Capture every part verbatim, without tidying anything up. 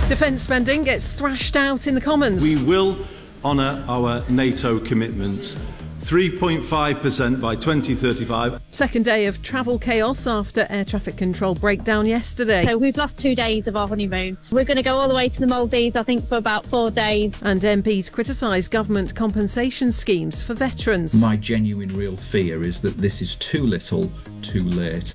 Defence spending gets thrashed out in the Commons. We will honour our NATO commitments. three point five percent by twenty thirty-five. Second day of travel chaos after air traffic control breakdown yesterday. So we've lost two days of our honeymoon. We're going to go all the way to the Maldives, I think, for about four days. And M Ps criticise government compensation schemes for veterans. My genuine real fear is that this is too little, too late.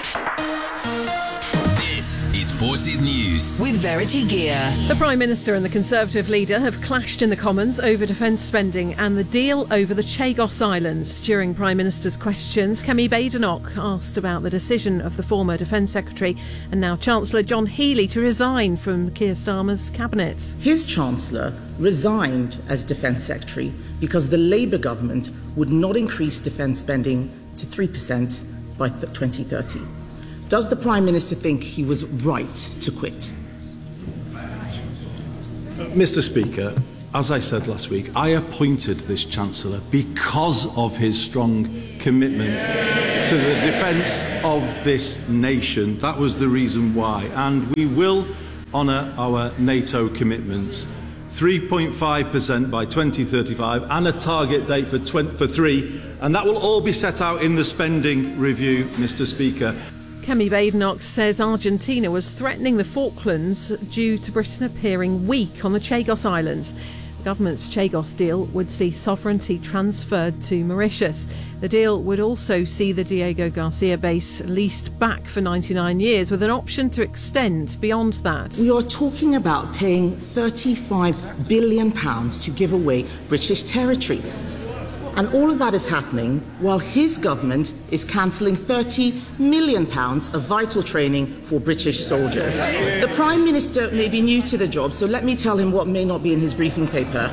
Forces News with Verity Gear. The Prime Minister and the Conservative leader have clashed in the Commons over defence spending and the deal over the Chagos Islands. During Prime Minister's questions, Kemi Badenoch asked about the decision of the former Defence Secretary and now Chancellor John Healey to resign from Keir Starmer's cabinet. His Chancellor resigned as Defence Secretary because the Labour government would not increase defence spending to three percent by twenty thirty. Does the Prime Minister think he was right to quit? Mister Speaker, as I said last week, I appointed this Chancellor because of his strong commitment to the defence of this nation. That was the reason why. And we will honour our NATO commitments. three point five percent by twenty thirty-five and a target date for, twenty, for three. And that will all be set out in the spending review, Mister Speaker. Kemi Badenoch says Argentina was threatening the Falklands due to Britain appearing weak on the Chagos Islands. The government's Chagos deal would see sovereignty transferred to Mauritius. The deal would also see the Diego Garcia base leased back for ninety-nine years with an option to extend beyond that. We are talking about paying thirty-five billion pounds to give away British territory. And all of that is happening while his government is cancelling thirty million pounds of vital training for British soldiers. The Prime Minister may be new to the job, so let me tell him what may not be in his briefing paper.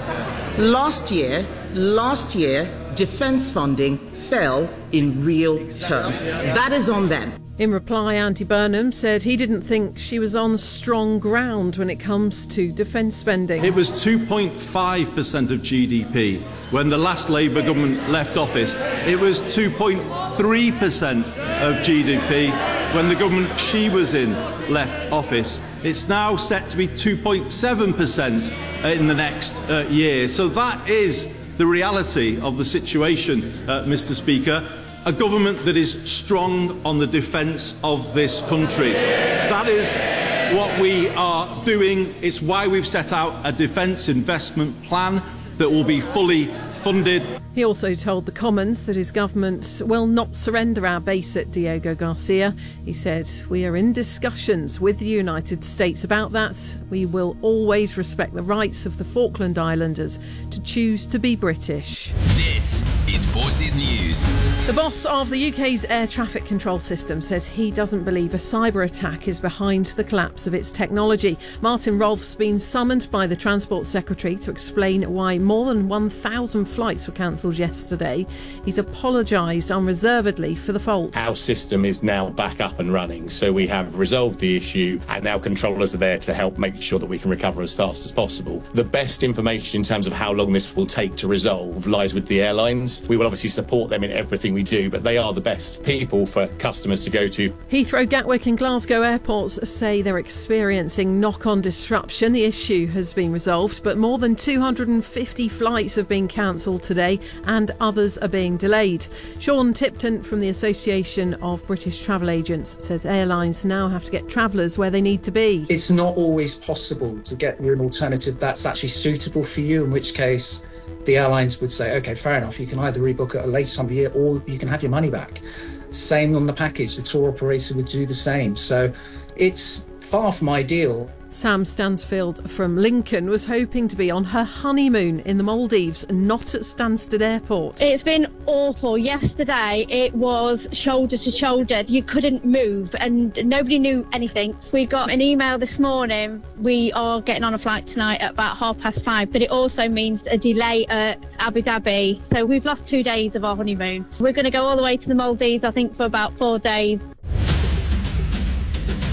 Last year, last year, defence funding fell in real terms. That is on them. In reply, Andy Burnham said he didn't think she was on strong ground when it comes to defence spending. It was two point five percent of G D P. When the last Labour government left office, it was two point three percent of G D P. When the government she was in left office, it's now set to be two point seven percent in the next uh, year. So that is the reality of the situation, uh, Mister Speaker. A government that is strong on the defence of this country. That is what we are doing. It's why we've set out a defence investment plan that will be fully funded. He also told the Commons that his government will not surrender our base at Diego Garcia. He said, "We are in discussions with the United States about that. We will always respect the rights of the Falkland Islanders to choose to be British." This is Forces News. The boss of the U K's air traffic control system says he doesn't believe a cyber attack is behind the collapse of its technology. Martin Rolfe's been summoned by the Transport Secretary to explain why more than one thousand flights were cancelled yesterday. He's apologised unreservedly for the fault. Our system is now back up and running, so we have resolved the issue and now controllers are there to help make sure that we can recover as fast as possible. The best information in terms of how long this will take to resolve lies with the airlines. We will obviously support them in everything we do, but they are the best people for customers to go to. Heathrow, Gatwick and Glasgow airports say they're experiencing knock-on disruption. The issue has been resolved, but more than two hundred fifty flights have been cancelled today and others are being delayed. Sean Tipton from the Association of British Travel Agents says airlines now have to get travellers where they need to be. It's not always possible to get you an alternative that's actually suitable for you, in which case the airlines would say, OK, fair enough, you can either rebook at a later time of year or you can have your money back. Same on the package, the tour operator would do the same. So it's far from ideal. Sam Stansfield from Lincoln was hoping to be on her honeymoon in the Maldives, not at Stansted Airport. It's been awful. Yesterday it was shoulder to shoulder. You couldn't move and nobody knew anything. We got an email this morning. We are getting on a flight tonight at about half past five, but it also means a delay at Abu Dhabi. So we've lost two days of our honeymoon. We're going to go all the way to the Maldives, I think, for about four days.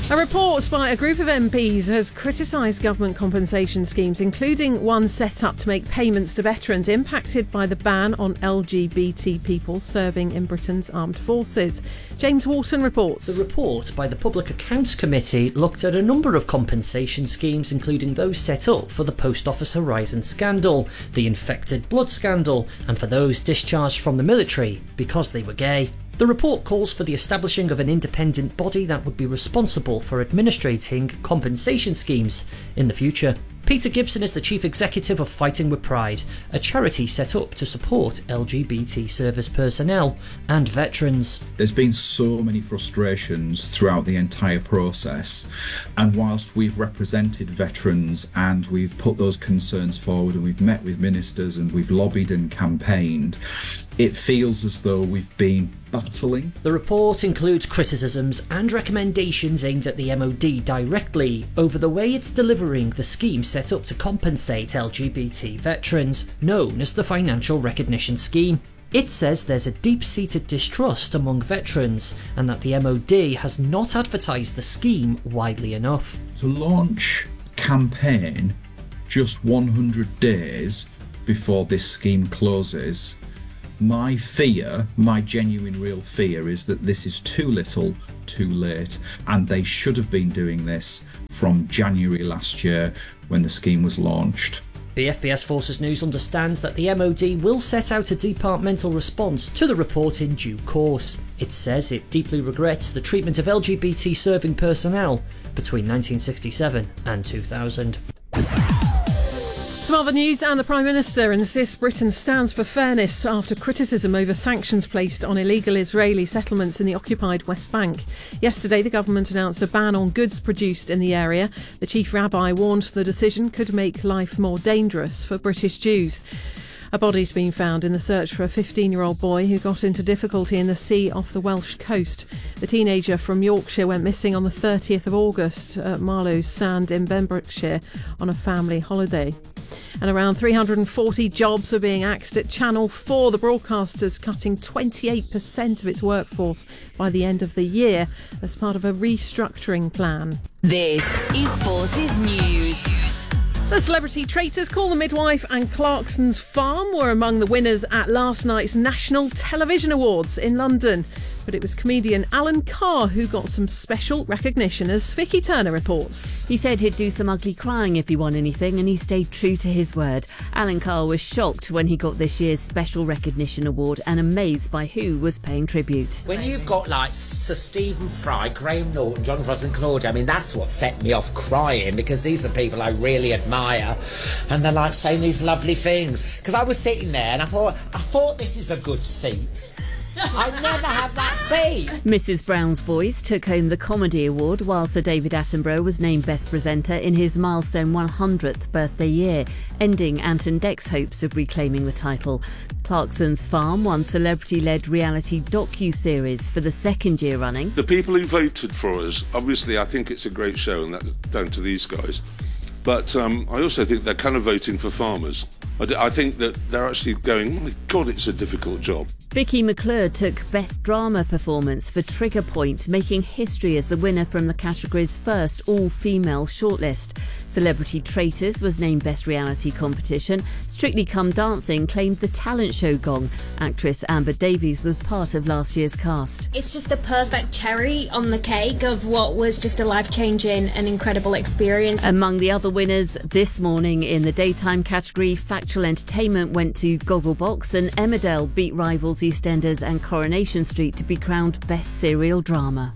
A report by a group of M Ps has criticised government compensation schemes, including one set up to make payments to veterans impacted by the ban on L G B T people serving in Britain's armed forces. James Wharton reports. The report by the Public Accounts Committee looked at a number of compensation schemes, including those set up for the Post Office Horizon scandal, the infected blood scandal, and for those discharged from the military because they were gay. The report calls for the establishing of an independent body that would be responsible for administrating compensation schemes in the future. Peter Gibson is the chief executive of Fighting with Pride, a charity set up to support L G B T service personnel and veterans. There's been so many frustrations throughout the entire process, and whilst we've represented veterans and we've put those concerns forward and we've met with ministers and we've lobbied and campaigned, it feels as though we've been battling. The report includes criticisms and recommendations aimed at the M O D directly over the way it's delivering the scheme set up to compensate L G B T veterans, known as the Financial Recognition Scheme. It says there's a deep-seated distrust among veterans and that the M O D has not advertised the scheme widely enough. To launch a campaign just one hundred days before this scheme closes, my fear, my genuine real fear, is that this is too little, too late, and they should have been doing this from January last year when the scheme was launched. B F B S Forces News understands that the M O D will set out a departmental response to the report in due course. It says it deeply regrets the treatment of L G B T serving personnel between nineteen sixty-seven and two thousand. Some other news, and the Prime Minister insists Britain stands for fairness after criticism over sanctions placed on illegal Israeli settlements in the occupied West Bank. Yesterday, the government announced a ban on goods produced in the area. The chief rabbi warned the decision could make life more dangerous for British Jews. A body's been found in the search for a fifteen-year-old boy who got into difficulty in the sea off the Welsh coast. The teenager from Yorkshire went missing on the thirtieth of August at Marlowe's Sand in Pembrokeshire on a family holiday. And around three hundred forty jobs are being axed at Channel four. The broadcaster's cutting twenty-eight percent of its workforce by the end of the year as part of a restructuring plan. This is Forces News. The Celebrity Traitors, Call the Midwife and Clarkson's Farm were among the winners at last night's National Television Awards in London. But it was comedian Alan Carr who got some special recognition, as Vicky Turner reports. He said he'd do some ugly crying if he won anything, and he stayed true to his word. Alan Carr was shocked when he got this year's Special Recognition Award and amazed by who was paying tribute. When you've got like Sir Stephen Fry, Graham Norton, John Frost and Claudia, I mean, that's what set me off crying, because these are people I really admire, and they're like saying these lovely things. Because I was sitting there and I thought, I thought this is a good seat. I never have that seat. Missus Brown's Boys took home the Comedy Award, while Sir David Attenborough was named Best Presenter in his milestone one hundredth birthday year, ending Anton Deck's hopes of reclaiming the title. Clarkson's Farm won celebrity-led reality docu-series for the second year running. The people who voted for us, obviously I think it's a great show, and that's down to these guys. But um, I also think they're kind of voting for farmers. I, d- I think that they're actually going, oh my God, it's a difficult job. Vicky McClure took Best Drama Performance for Trigger Point, making history as the winner from the category's first all-female shortlist. Celebrity Traitors was named Best Reality Competition. Strictly Come Dancing claimed the talent show gong. Actress Amber Davies was part of last year's cast. It's just the perfect cherry on the cake of what was just a life-changing and incredible experience. Among the other winners this morning in the daytime category, Factual Entertainment went to Gogglebox, and Emmerdale beat rivals EastEnders and Coronation Street to be crowned Best Serial Drama.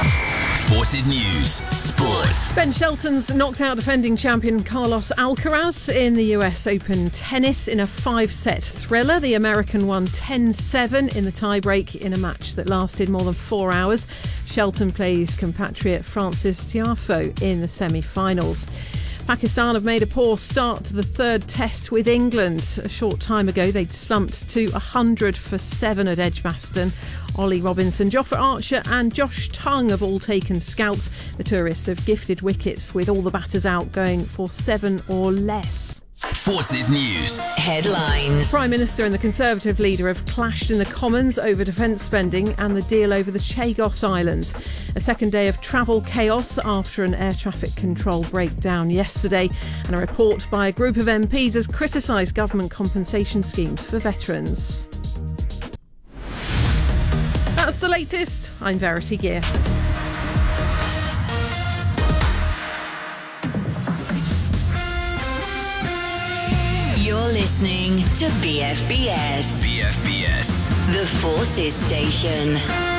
Forces News Sports. Ben Shelton's knocked out defending champion Carlos Alcaraz in the U S Open tennis in a five-set thriller. The American won ten seven in the tiebreak in a match that lasted more than four hours. Shelton plays compatriot Francis Tiafoe in the semi-finals. Pakistan have made a poor start to the third test with England. A short time ago, they'd slumped to one hundred for seven at Edgbaston. Ollie Robinson, Jofra Archer and Josh Tongue have all taken scalps. The tourists have gifted wickets with all the batters out, going for seven or less. Forces News. Headlines. Prime Minister and the Conservative leader have clashed in the Commons over defence spending and the deal over the Chagos Islands. A second day of travel chaos after an air traffic control breakdown yesterday, and a report by a group of M Ps has criticised government compensation schemes for veterans. That's the latest. I'm Verity Gear. You're listening to B F B S. B F B S. The Forces Station.